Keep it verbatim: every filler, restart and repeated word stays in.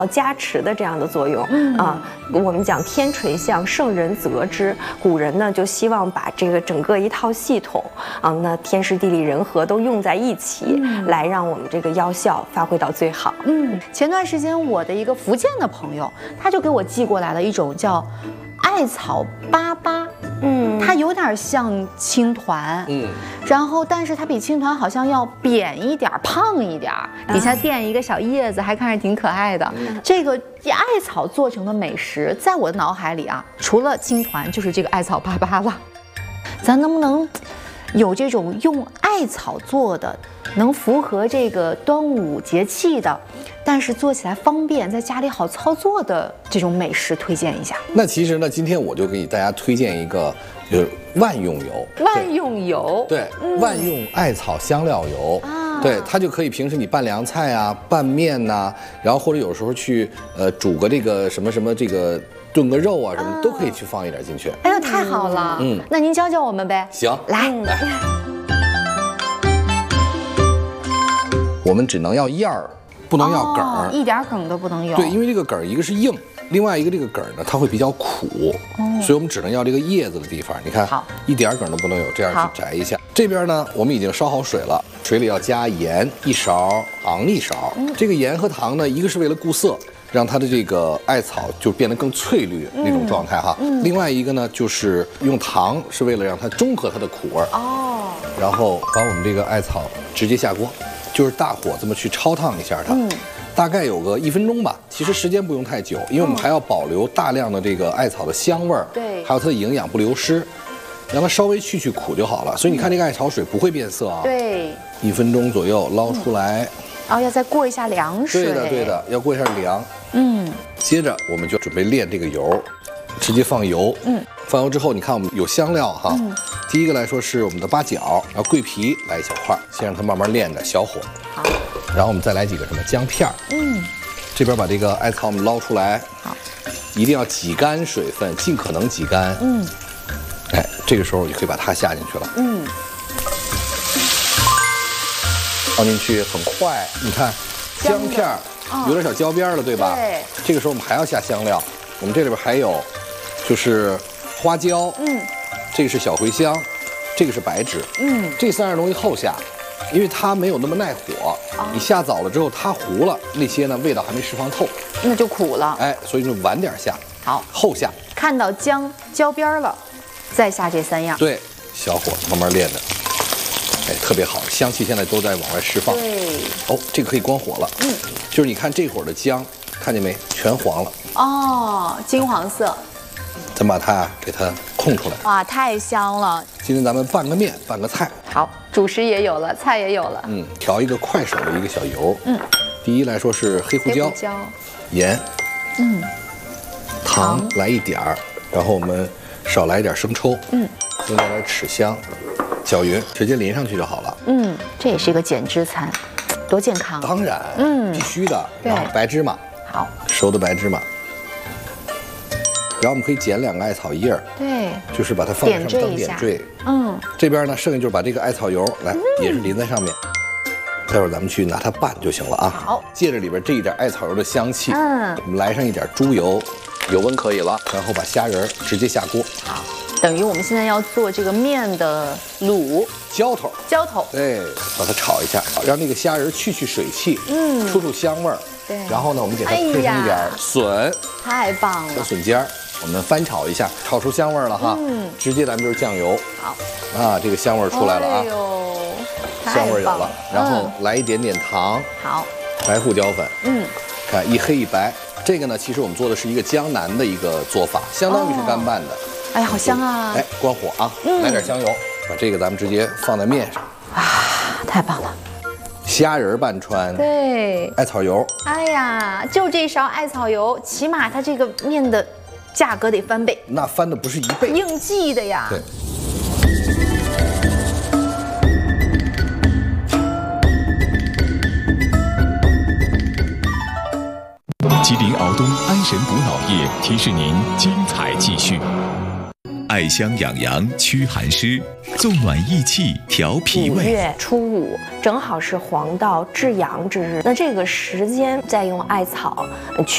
加持的这样的作用、嗯、啊，我们讲天垂象，圣人择之。古人呢就希望把这个整个一套系统啊，那天时地利人和都用在一起，嗯、来让我们这个药效发挥到最好。 嗯，前段时间我的一个福建的朋友，他就给我寄过来了一种叫艾草粑粑。嗯，它有点像青团，嗯，然后但是它比青团好像要扁一点、胖一点，底下垫一个小叶子，还看着挺可爱的。嗯、这个艾草做成的美食，在我的脑海里啊，除了青团就是这个艾草粑粑了。咱能不能有这种用艾草做的，能符合这个端午节气的，但是做起来方便，在家里好操作的这种美食推荐一下？ 那其实呢，今天我就给大家推荐一个，就是万用油。 万用油， 对，嗯、万用艾草香料油。啊，对，它就可以平时你拌凉菜啊、拌面呐、啊，然后或者有时候去呃煮个这个什么什么这个炖个肉啊什么，啊、都可以去放一点进去。 哎呦，太好了！嗯，那您教教我们呗。 行， 来来。我们只能要叶儿，不能要梗儿、 哦，一点梗都不能有。 对，因为这个梗儿一个是硬，另外一个这个梗儿呢，它会比较苦，哦、所以我们只能要这个叶子的地方。你看，好，一点梗都不能有，这样去摘一下。这边呢，我们已经烧好水了，水里要加盐一勺，糖一勺。嗯、这个盐和糖呢，一个是为了固色，让它的这个艾草就变得更翠绿那种状态哈。嗯、另外一个呢，就是用糖是为了让它中和它的苦味儿。哦，然后把我们这个艾草直接下锅。就是大火这么去焯烫一下它，嗯、大概有个一分钟吧。其实时间不用太久，因为我们还要保留大量的这个艾草的香味儿，对，还有它的营养不流失，让它稍微去去苦就好了。所以你看这个艾草水不会变色啊。对，一分钟左右捞出来， 然后要再过一下凉水。 对的，对的，要过一下凉。嗯，接着我们就准备炼这个油，直接放油。嗯，放油之后，你看我们有香料哈。嗯，第一个来说是我们的八角，然后桂皮来一小块，先让它慢慢炼着，小火。好，然后我们再来几个什么姜片儿。嗯，这边把这个艾草我们捞出来。好，一定要挤干水分，尽可能挤干。嗯，哎，这个时候就可以把它下进去了。嗯，放进去很快，你看姜片儿有点小焦边了，对吧？对。这个时候我们还要下香料，我们这里边还有就是花椒。嗯。这个是小茴香，这个是白芷，嗯，这三样东西后下，因为它没有那么耐火，哦、你下早了之后它糊了，那些呢味道还没释放透， 那就苦了， 哎，所以就晚点下， 好， 后下， 看到姜焦边了，再下这三样， 对，小火慢慢炼着，哎，特别好，香气现在都在往外释放，对，哦，这个可以关火了，嗯，就是你看这会儿的姜，看见没，全黄了， 哦，金黄色。 咱把它给它控出来， 哇，太香了！ 今天咱们拌个面，拌个菜， 好，主食也有了，菜也有了， 嗯，调一个快手的一个小油，嗯，第一来说是黑胡椒， 黑胡椒， 盐，嗯，糖来一点儿，然后我们少来一点生抽，嗯，用点点豉香，搅匀，直接淋上去就好了。 嗯，这也是一个减脂餐，多健康！ 当然，嗯，必须的。然后白芝麻， 好， 熟的白芝麻。然后我们可以剪两个艾草叶儿， 对， 就是把它放在上面当点缀。嗯，这边呢，剩下就是把这个艾草油来、嗯、也是淋在上面。待会儿咱们去拿它拌就行了啊。 好， 借着里边这一点艾草油的香气，嗯，我们来上一点猪油，油温可以了，然后把虾仁直接下锅。 好，等于我们现在要做这个面的卤浇头， 浇头， 对，把它炒一下，让那个虾仁去去水汽，嗯，出出香味儿。对，然后呢，我们给它配上一点笋， 太棒了， 和笋尖儿。我们翻炒一下，炒出香味儿了哈，嗯，直接咱们就是酱油， 好， 啊，这个香味儿出来了啊，哎呦，香味儿有了，然后来一点点糖， 好， 白胡椒粉，嗯，看一黑一白，这个呢，其实我们做的是一个江南的一个做法，相当于是干拌的， 哎呀，好香啊， 哎，关火啊，来点香油，把这个咱们直接放在面上， 啊，太棒了。 虾仁拌川， 对， 艾草油， 哎呀，就这勺艾草油，起码它这个面的价格得翻倍， 那翻的不是一倍， 应季的呀。 对。 吉林敖东安神补脑液提示您精彩继续。艾香养阳驱寒湿，纵暖益气调脾胃。 五月初五正好是黄道至阳之日，那这个时间再用艾草去。